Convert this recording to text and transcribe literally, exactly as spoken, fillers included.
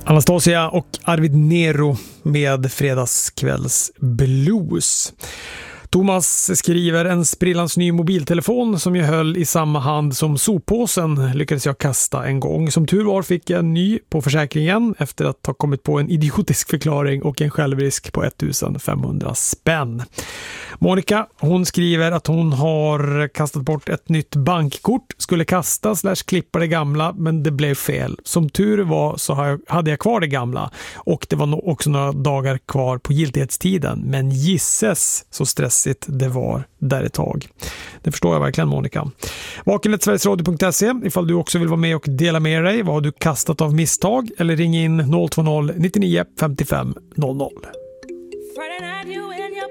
Anastasia och Arvid Nero med fredagskvälls blues. Thomas skriver: en sprillans ny mobiltelefon som jag höll i samma hand som soppåsen lyckades jag kasta en gång. Som tur var fick jag en ny på försäkringen efter att ha kommit på en idiotisk förklaring och en självrisk på femtonhundra spänn. Monica, hon skriver att hon har kastat bort ett nytt bankkort, skulle kasta slash klippa det gamla, men det blev fel. Som tur var så hade jag kvar det gamla och det var också några dagar kvar på giltighetstiden, men gisses så stressigt det var där ett tag. Det förstår jag verkligen, Monica. vaken sveriges radio punkt se ifall du också vill vara med och dela med dig. Vad har du kastat av misstag? Eller ring in noll två noll nittionio femtiofem noll noll.